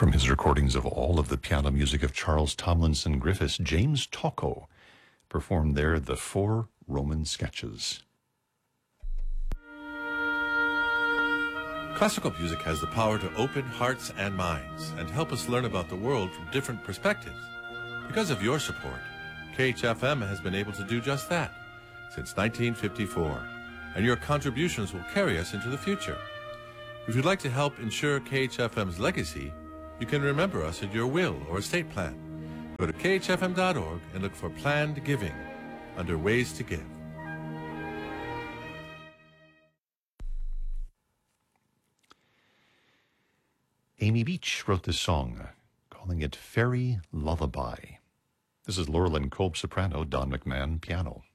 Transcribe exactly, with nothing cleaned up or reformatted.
from his recordings of all of the piano music of Charles Tomlinson Griffiths, James Tocco performed there the Four Roman Sketches. Classical music has the power to open hearts and minds and help us learn about the world from different perspectives. Because of your support, K H F M has been able to do just that since nineteen fifty-four, and your contributions will carry us into the future. If you'd like to help ensure K H F M's legacy, you can remember us in your will or estate plan. Go to K H F M dot org and look for Planned Giving under Ways to Give. Amy Beach wrote this song, calling it Fairy Lullaby. This is Laurelyn Kolb soprano, Don McMahon piano.